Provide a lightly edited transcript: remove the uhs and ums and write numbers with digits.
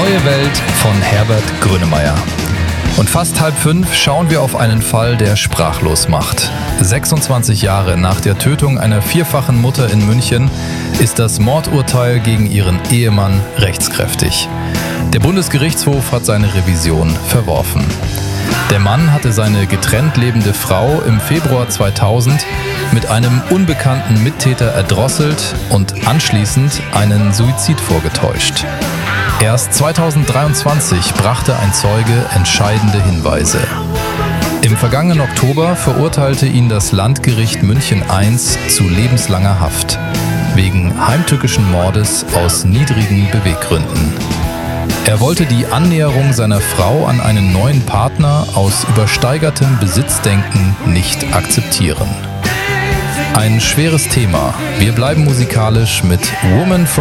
Neue Welt von Herbert Grönemeyer. Und fast 4:30 schauen wir auf einen Fall, der sprachlos macht. 26 Jahre nach der Tötung einer 4-fachen Mutter in München ist das Mordurteil gegen ihren Ehemann rechtskräftig. Der Bundesgerichtshof hat seine Revision verworfen. Der Mann hatte seine getrennt lebende Frau im Februar 2000 mit einem unbekannten Mittäter erdrosselt und anschließend einen Suizid vorgetäuscht. Erst 2023 brachte ein Zeuge entscheidende Hinweise. Im vergangenen Oktober verurteilte ihn das Landgericht München I zu lebenslanger Haft wegen heimtückischen Mordes aus niedrigen Beweggründen. Er wollte die Annäherung seiner Frau an einen neuen Partner aus übersteigertem Besitzdenken nicht akzeptieren. Ein schweres Thema. Wir bleiben musikalisch mit Woman from